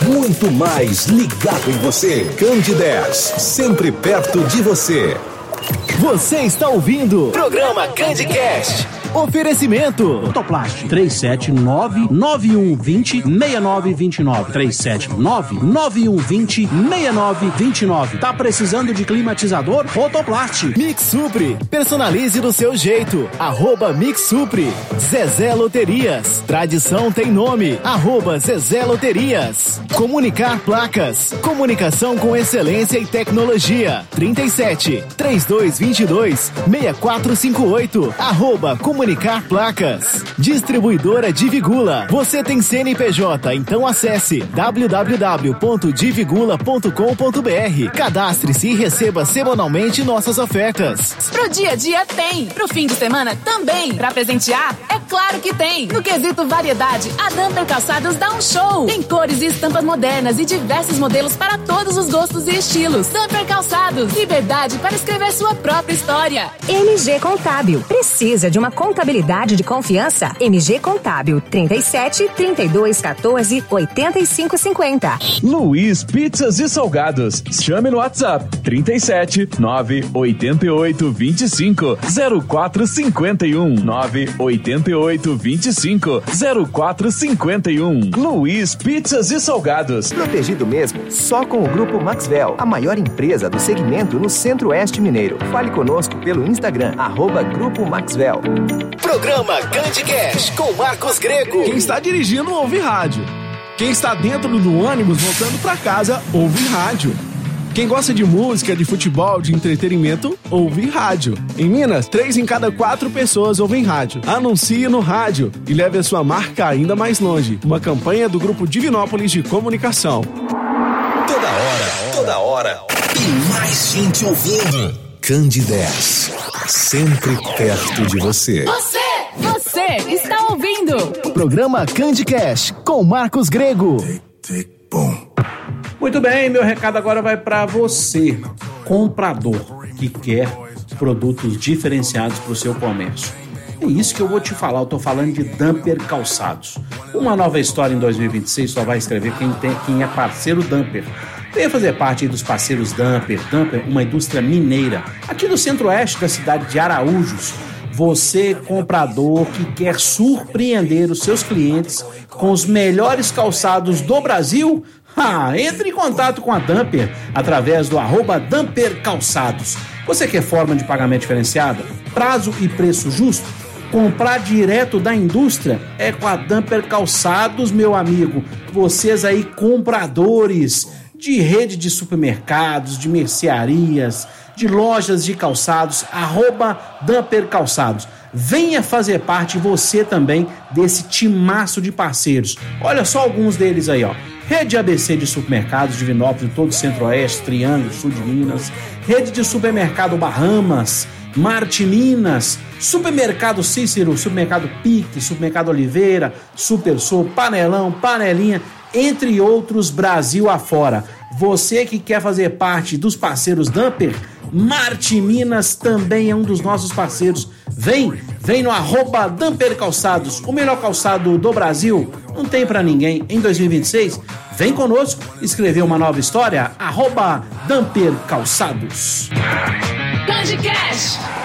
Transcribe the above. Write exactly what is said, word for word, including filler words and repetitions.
muito mais ligado em você. Candidez, sempre perto de você. Você está ouvindo Programa Candicast. Oferecimento Autoplast três sete nove, nove um dois zero, seis nove dois nove três sete nove, nove um dois zero, seis nove dois nove. Tá precisando de climatizador? Autoplast. Mix Supre, personalize do seu jeito. Arroba Mix Supre. Zezé Loterias, tradição tem nome. Arroba Zezé Loterias. Comunicar Placas, comunicação com excelência e tecnologia. trinta e sete, trinta e dois, vinte e dois, sessenta e quatro cinquenta e oito. Arroba Comunicar Placas. Distribuidora Divigula. Você tem C N P J, então acesse w w w ponto divigula ponto com ponto b r. Cadastre-se e receba semanalmente nossas ofertas. Pro dia a dia tem, pro fim de semana também. Pra presentear, é claro que tem. No quesito variedade, a Dumper Calçados dá um show. Tem cores e estampas modernas e diversos modelos para todos os gostos e estilos. Dumper Calçados, liberdade para escrever sua própria história. M G Contábil, precisa de uma contabilidade de confiança? M G Contábil, trinta e sete, trinta e dois, quatorze, oitenta e cinco, cinquenta. Luiz Pizzas e Salgados. Chame no WhatsApp trinta e sete, nove oito oito, vinte e cinco, zero quatro cinquenta e um, nove oito oito, vinte e cinco, zero quatro cinquenta e um. Luiz Pizzas e Salgados. Protegido mesmo, só com o Grupo Maxwell, a maior empresa do segmento no Centro-Oeste Mineiro. Fale conosco pelo Instagram, arroba Grupo Maxwell. Programa Candicast com Marcos Grego. Quem está dirigindo ouve rádio. Quem está dentro do ônibus voltando para casa ouve rádio. Quem gosta de música, de futebol, de entretenimento, ouve rádio. Em Minas, três em cada quatro pessoas ouvem rádio. Anuncie no rádio e leve a sua marca ainda mais longe. Uma campanha do Grupo Divinópolis de Comunicação. Toda hora, toda hora, tem mais gente ouvindo. Candidez, sempre perto de você. Você, você está ouvindo. Programa Candicast com Marcos Grego. Muito bem, meu recado agora vai para você, comprador que quer produtos diferenciados para o seu comércio. É isso que eu vou te falar, eu tô falando de Dumper Calçados. Uma nova história em dois mil e vinte e seis só vai escrever quem, tem, quem é parceiro Dumper. Venha fazer parte dos parceiros Dumper. Dumper, uma indústria mineira, aqui no centro-oeste da cidade de Araújos. Você, comprador que quer surpreender os seus clientes com os melhores calçados do Brasil, ah, entre em contato com a Dumper através do arroba Dumper Calçados. Você quer forma de pagamento diferenciada, prazo e preço justo? Comprar direto da indústria é com a Dumper Calçados, meu amigo. Vocês aí, compradores de rede de supermercados, de mercearias, de lojas de calçados, arroba Dumper Calçados. Venha fazer parte você também desse timaço de parceiros. Olha só alguns deles aí, ó. Rede A B C de supermercados, Divinópolis, todo o Centro-Oeste, Triângulo, Sul de Minas. Rede de supermercado Bahamas, Marte Minas, Supermercado Cícero, Supermercado Pique, Supermercado Oliveira, Super Sul, Panelão, Panelinha, entre outros, Brasil afora. Você que quer fazer parte dos parceiros Dumper, Marte Minas também é um dos nossos parceiros. Vem, vem no arroba Dumper Calçados, o melhor calçado do Brasil. Não tem pra ninguém. Em dois mil e vinte e seis, vem conosco escrever uma nova história, arroba Dumper Calçados. Candicast.